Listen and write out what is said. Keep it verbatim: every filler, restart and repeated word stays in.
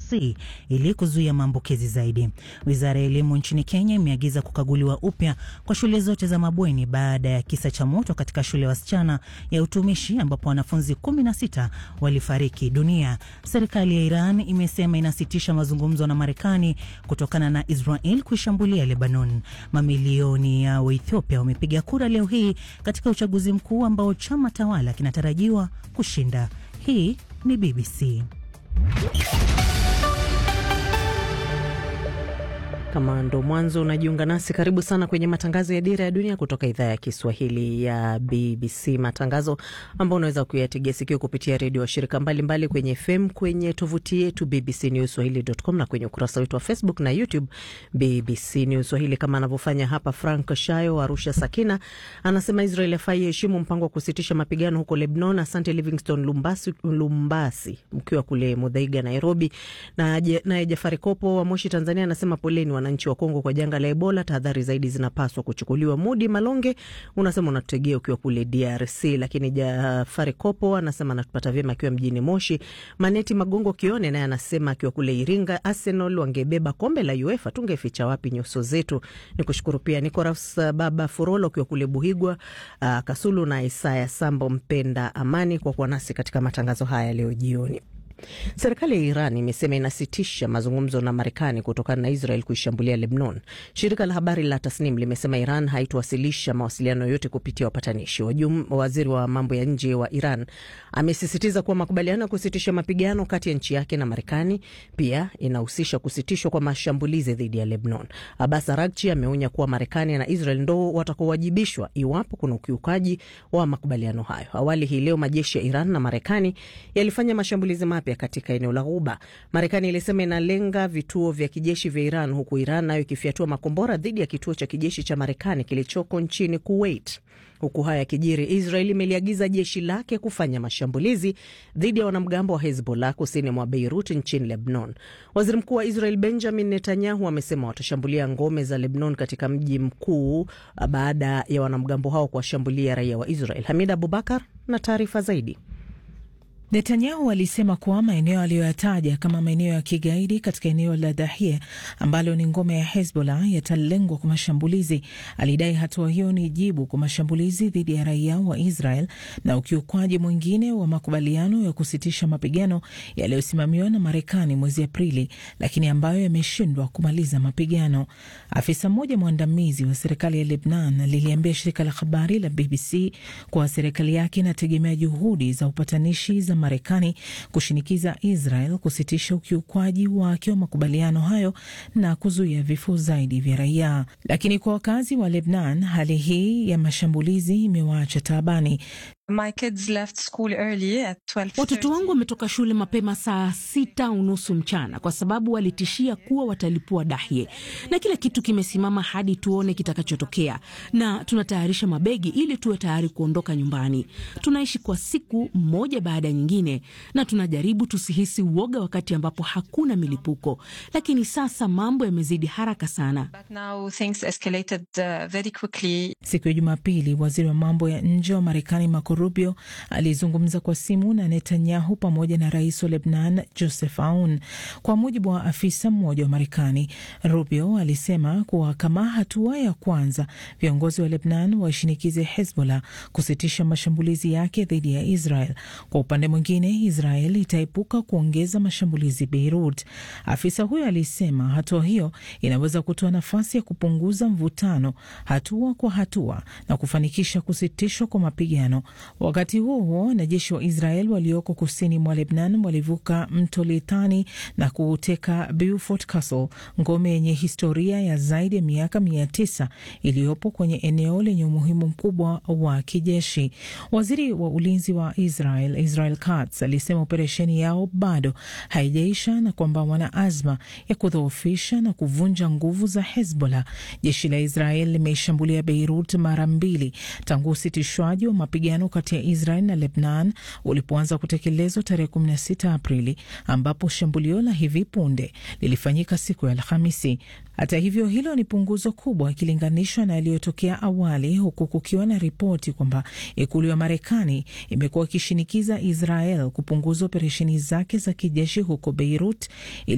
C ili kuzuia maambukizi zaidi. Wizara ya elimu nchini Kenya imeagiza kukaguliwa upya kwa shule zote za mabweni baada ya kisa cha moto katika shule ya wasichana ya utumishi ambapo wanafunzi kumi na sita walifariki dunia. Serikali ya Iran imesema inasitisha mazungumzo na Marekani kutokana na Israel kuishambulia Lebanon. Mamilioni ya Waethiopia wamepiga kura leo hii katika uchaguzi mkuu ambao chama tawala kinatarajiwa kushinda. Hii ni B B C. Kama ndo mwanzo unajiunga nasi, karibu sana kwenye matangazo ya Dira ya Dunia kutoka idhaa ya Kiswahili ya B B C. Matangazo ambayo unaweza kuyategea sikio kupitia redio wa shirika mbalimbali kwenye F M, kwenye tovuti yetu b b c news swahili dot com na kwenye ukurasa wetu wa Facebook na YouTube B B C News Swahili, kama anavyofanya hapa Frank Shayo wa Arusha. Sakina anasema Israel yafai heshimu mpango wa kusitisha mapigano huko Lebanon. Asante Livingstone Lumbasi, Lumbasi mkiwa kule Muthaiga Nairobi. Na naye Jafari Kopo wa Moshi Tanzania anasema poleni wananchi wa Kongo kwa janga la Ebola, tahadhari zaidi zinapaswa kuchukuliwa. Mudi Malonge unasema unatutegea ukiwa kule D R C, lakini Jafari Kopo anasema anatupata vyema akiwa mjini Moshi. Maneti Magongo Kione naye anasema akiwa kule Iringa, Arsenal wangebeba kombe la UEFA tungeficha wapi nyuso zetu. Nikushukuru pia Nicolas Baba Furolo akiwa kule Buhigwa, uh, Kasulu, na Isaya Sambo mpenda amani kwa kuwa nasi katika matangazo haya leo jioni. Serikali ya Iran imesema inasitisha mazungumzo na Marekani kutokana na Israel kuishambulia Lebanon. Shirika la habari la Tasnim limesema Iran haitowasilisha mawasiliano yote kupitia wapatanishi. Waziri wa mambo ya nje wa Iran amesisitiza kuwa makubaliano ya kusitisha mapigano kati ya nchi yake na Marekani pia inahusisha kusitishwa kwa mashambulizi dhidi ya Lebanon. Abbas Araghchi ameonya kuwa Marekani na Israel ndo watakaowajibishwa iwapo kuna ukiukaji wa makubaliano hayo. Awali hii leo majeshi ya Iran na Marekani yalifanya mashambulizi mapya katika eneo la Ghuba. Marekani ilisema inalenga vituo vya kijeshi vya Iran, huku Iran nayo ikifiatua makombora dhidi ya kituo cha kijeshi cha Marekani kilichoko nchini Kuwait. Huku haya kijiri, Israeli imeliagiza jeshi lake kufanya mashambulizi dhidi ya wanamgambo wa Hezbollah kusini mwa Beirut nchini Lebanon. Waziri Mkuu wa Israel Benjamin Netanyahu amesema watashambulia ngome za Lebanon katika mji mkuu baada ya wanamgambo hao kuwashambulia raia wa Israel. Hamida Abubakar na taarifa zaidi. Netanyahu alisema kuwa maeneo aliyoyataja kama maeneo ya kigaidi katika eneo la Dahia ambalo ni ngome ya Hezbollah yatalengwa kwa mashambulizi. Alidai hatua hiyo ni jibu kwa mashambulizi dhidi ya raia wa Israel na ukiukwaji mwingine wa makubaliano ya kusitisha mapigano yaliyosimamiwa na Marekani mwezi Aprili, lakini ambayo yameshindwa kumaliza mapigano. Afisa mmoja mwandamizi wa serikali ya Lebanon liliambia shirika la habari la B B C kuwa serikali yake inategemea juhudi za upatanishi za Marekani kushinikiza Israel kusitisha ukiukwaji wake wa makubaliano hayo na kuzuia vifo zaidi vya raia. Lakini kwa wakazi wa Lebanon, hali hii ya mashambulizi imewaacha taabani. My kids left school early at twelve. Watoto wangu wametoka shule mapema saa sita unusu mchana kwa sababu walitishia kuwa watalipua Dahie, na kila kitu kimesimama hadi tuone kitakachotokea, na tunatayarisha mabegi ili tuwe tayari kuondoka nyumbani. Tunaishi kwa siku moja baada ya nyingine na tunajaribu tusihisi uoga wakati ambapo hakuna milipuko, lakini sasa mambo yamezidi haraka sana. But now things escalated uh, very quickly. Siku ya Jumapili, waziri wa mambo ya nje wa Marekani Marco Rubio alizungumza kwa simu na Netanyahu pamoja na rais wa Lebanon Joseph Aoun. Kwa mujibu wa afisa mmoja wa Marekani, Rubio alisema kuwa kama hatua ya kwanza viongozi wa Lebanon waishinikize Hezbollah kusitisha mashambulizi yake dhidi ya Israel. Kwa upande mwingine, Israel itaepuka kuongeza mashambulizi Beirut. Afisa huyo alisema hatua hiyo inaweza kutoa nafasi ya kupunguza mvutano hatua kwa hatua na kufanikisha kusitishwa kwa mapigano. Wakati huo huo, wanajeshi wa Israel walioko kusini mwa Lebanon walivuka mto Litani na kuteka Beaufort Castle, ngome yenye historia ya zaidi ya miaka mia tisa iliyopo kwenye eneo lenye umuhimu mkubwa wa kijeshi. Waziri wa ulinzi wa Israel, Israel Katz, alisema operesheni yao bado haijaisha na kwamba wana azma ya kudhoofisha na kuvunja nguvu za Hezbollah. Jeshi la Israel limeshambulia Beirut mara mbili tangu usitishwaji wa mapigano kati ya Israel na Lebanon ulipoanza kutekelezwa tarehe kumi na sita Aprili, ambapo shambulio la hivi punde lilifanyika siku ya Alhamisi. Hata hivyo, hilo ni punguzo kubwa ikilinganishwa na yaliyotokea awali, huku kukiwa na ripoti kwamba ikulu ya Marekani imekuwa ikishinikiza Israel kupunguza operesheni zake za kijeshi huko Beirut ili